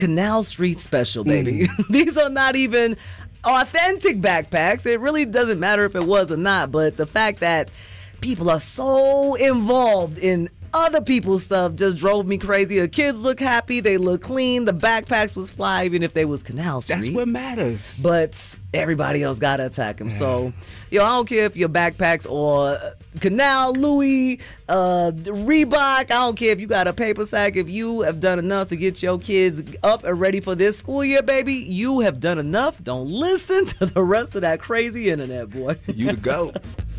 Canal Street Special, baby. These are not even authentic backpacks. It really doesn't matter if it was or not, but the fact that people are so involved in other people's stuff just drove me crazy. The kids look happy, they look clean, the backpacks was fly, even if they was Canal Street. That's what matters. But everybody else gotta attack them. So, I don't care if your backpacks or Canal, Louis, Reebok. I don't care if you got a paper sack. If you have done enough to get your kids up and ready for this school year, baby, you have done enough. Don't listen to the rest of that crazy internet, boy. You the GOAT.